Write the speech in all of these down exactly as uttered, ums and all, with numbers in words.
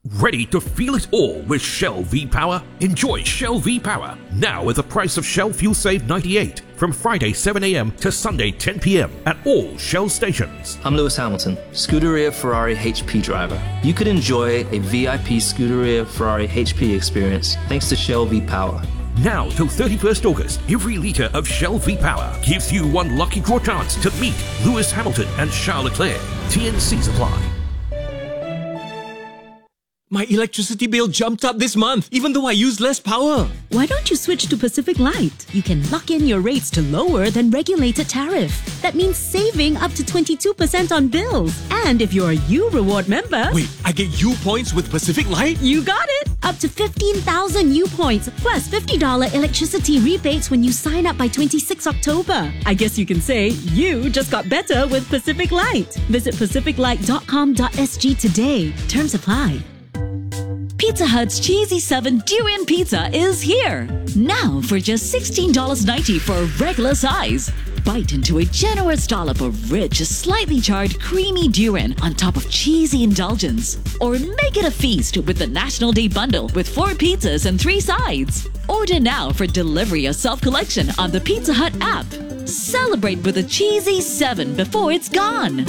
Ready to feel it all with Shell V-Power? Enjoy Shell V-Power now at the price of Shell Fuel Save ninety-eight from Friday seven a m to Sunday ten p m at all Shell stations. I'm Lewis Hamilton, Scuderia Ferrari H P driver. You could enjoy a V I P Scuderia Ferrari H P experience thanks to Shell V-Power. Now till thirty-first August, every litre of Shell V-Power gives you one lucky draw chance to meet Lewis Hamilton and Charles Leclerc. T N C supply. My electricity bill jumped up this month, even though I use less power. Why don't you switch to Pacific Light? You can lock in your rates to lower than regulated tariff. That means saving up to twenty-two percent on bills. And if you're a U Reward member... Wait, I get U points with Pacific Light? You got it! Up to fifteen thousand U points, plus fifty dollars electricity rebates when you sign up by twenty-sixth October. I guess you can say you just got better with Pacific Light. Visit pacific light dot com dot s g today. Terms apply. Pizza Hut's Cheesy seven Durian Pizza is here! Now for just sixteen dollars ninety for a regular size. Bite into a generous dollop of rich, slightly charred, creamy durian on top of cheesy indulgence. Or make it a feast with the National Day Bundle with four pizzas and three sides. Order now for delivery or self-collection on the Pizza Hut app. Celebrate with a Cheesy seven before it's gone!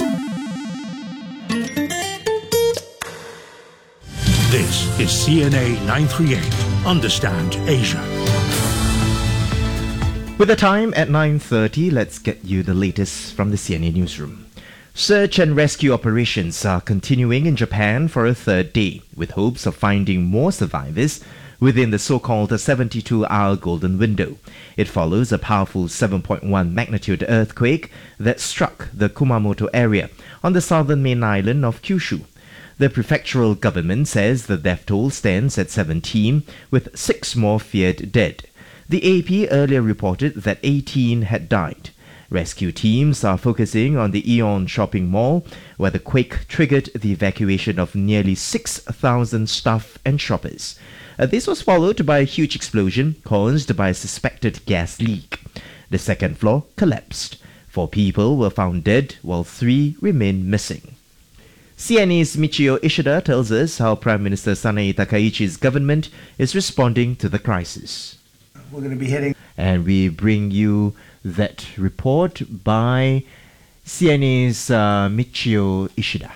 This is C N A nine thirty-eight. Understand Asia. With the time at nine thirty, let's get you the latest from the C N A newsroom. Search and rescue operations are continuing in Japan for a third day, with hopes of finding more survivors within the so-called seventy-two hour golden window. It follows a powerful seven point one magnitude earthquake that struck the Kumamoto area on the southern main island of Kyushu. The prefectural government says the death toll stands at seventeen, with six more feared dead. The A P earlier reported that eighteen had died. Rescue teams are focusing on the Aeon shopping mall, where the quake triggered the evacuation of nearly six thousand staff and shoppers. Uh, this was followed by a huge explosion caused by a suspected gas leak. The second floor collapsed. Four people were found dead, while three remain missing. C N A's Michio Ishida tells us how Prime Minister Sanae Takaichi's government is responding to the crisis. We're going to be heading... And we bring you that report by C N A's uh, Michio Ishida.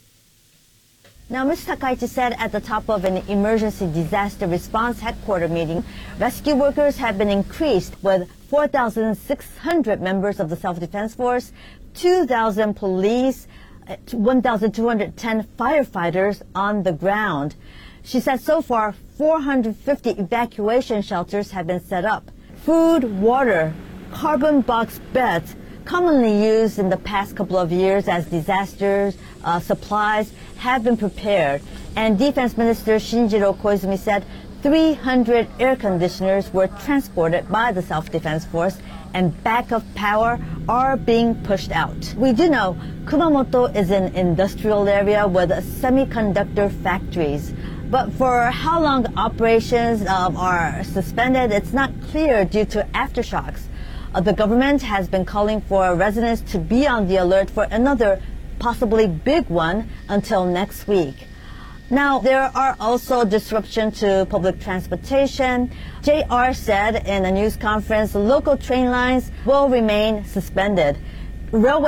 Now, Mister Takaichi said at the top of an emergency disaster response headquarters meeting, rescue workers have been increased with four thousand six hundred members of the Self-Defense Force, two thousand police, one thousand two hundred ten firefighters on the ground. She said so far four hundred fifty evacuation shelters have been set up. Food, water, carbon box beds, commonly used in the past couple of years as disasters, uh, supplies, have been prepared. And Defense Minister Shinjiro Koizumi said three hundred air conditioners were transported by the Self-Defense Force and backup power are being pushed out. We do know Kumamoto is an industrial area with semiconductor factories. But for how long operations um, are suspended, it's not clear due to aftershocks. Uh, the government has been calling for residents to be on the alert for another possibly big one until next week. Now, there are also disruptions to public transportation. J R said in a news conference local train lines will remain suspended. Railway